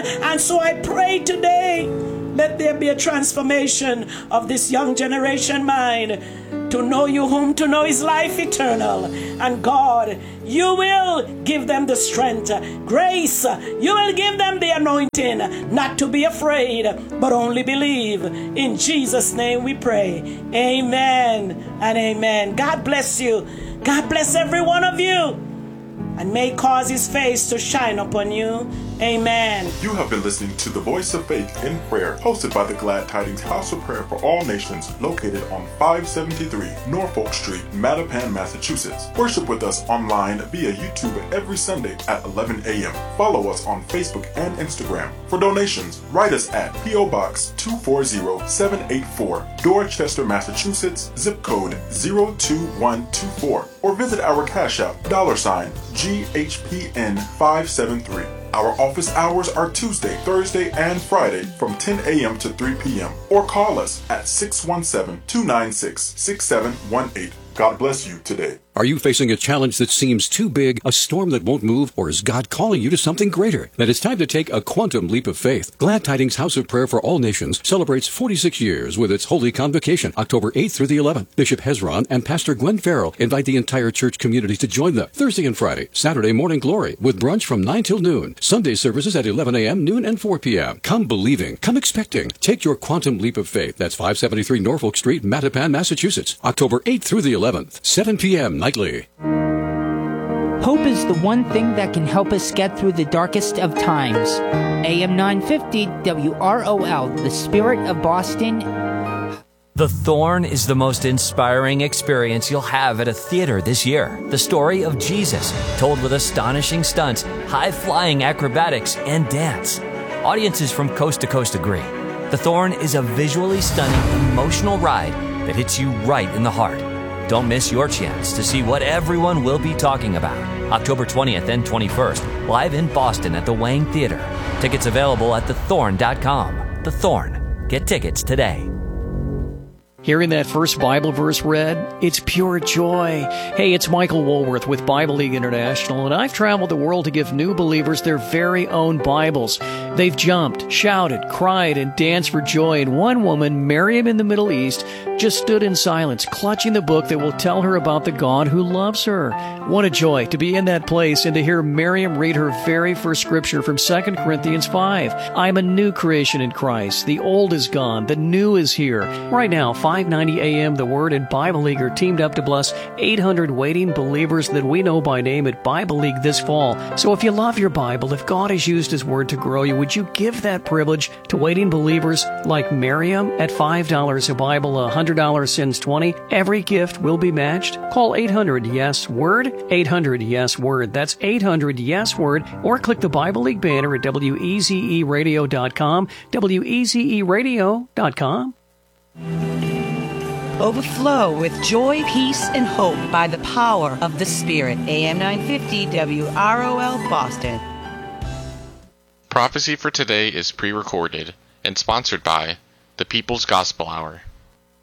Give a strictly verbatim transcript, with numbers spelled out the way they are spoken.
And so I pray today, let there be a transformation of this young generation mind to know you, whom to know is life eternal. And God, you will give them the strength, grace. You will give them the anointing, not to be afraid, but only believe. In Jesus' name we pray. Amen and amen. God bless you. God bless every one of you, and may cause his face to shine upon you. Amen. You have been listening to The Voice of Faith in Prayer, hosted by the Glad Tidings House of Prayer for All Nations, located on five seventy-three Norfolk Street, Mattapan, Massachusetts. Worship with us online via YouTube every Sunday at eleven a.m. Follow us on Facebook and Instagram. For donations, write us at P O Box two four zero seven eight four, Dorchester, Massachusetts, zip code zero two one two four, or visit our Cash App, dollar sign G H P N five seven three. Our office hours are Tuesday, Thursday, and Friday from ten a.m. to three p.m. or call us at six one seven, two nine six, six seven one eight. God bless you today. Are you facing a challenge that seems too big, a storm that won't move, or is God calling you to something greater? Then it's time to take a quantum leap of faith. Glad Tidings House of Prayer for All Nations celebrates forty-six years with its Holy Convocation, October eighth through the eleventh. Bishop Hezron and Pastor Gwen Farrell invite the entire church community to join them Thursday and Friday, Saturday morning glory, with brunch from nine till noon. Sunday services at eleven a.m., noon, and four p.m. Come believing. Come expecting. Take your quantum leap of faith. That's five seventy-three Norfolk Street, Mattapan, Massachusetts, October eighth through the eleventh, seven p.m. nightly. Hope is the one thing that can help us get through the darkest of times. A M nine fifty W R O L, the Spirit of Boston. The Thorn is the most inspiring experience you'll have at a theater this year. The story of Jesus, told with astonishing stunts, high-flying acrobatics, and dance. Audiences from coast to coast agree. The Thorn is a visually stunning, emotional ride that hits you right in the heart. Don't miss your chance to see what everyone will be talking about. October twentieth and twenty-first, live in Boston at the Wang Theater. Tickets available at the thorn dot com. The Thorn. Get tickets today. Hearing that first Bible verse read, it's pure joy. Hey, it's Michael Woolworth with Bible League International, and I've traveled the world to give new believers their very own Bibles. They've jumped, shouted, cried, and danced for joy, and one woman, Miriam in the Middle East, just stood in silence, clutching the book that will tell her about the God who loves her. What a joy to be in that place and to hear Miriam read her very first scripture from Second Corinthians five. I'm a new creation in Christ. The old is gone. The new is here. Right now, five ninety A M, The Word and Bible League are teamed up to bless eight hundred waiting believers that we know by name at Bible League this fall. So if you love your Bible, if God has used His Word to grow you, would you give that privilege to waiting believers like Miriam at five dollars a Bible, one hundred dollars sends twenty dollars? Every gift will be matched. Call eight hundred yes word, eight hundred yes word. That's eight hundred yes word, or click the Bible League banner at W E Z E radio dot com, W E Z E radio dot com. Overflow with joy, peace, and hope by the power of the Spirit. A M nine fifty W R O L Boston. Prophecy for today is pre-recorded and sponsored by the People's Gospel Hour.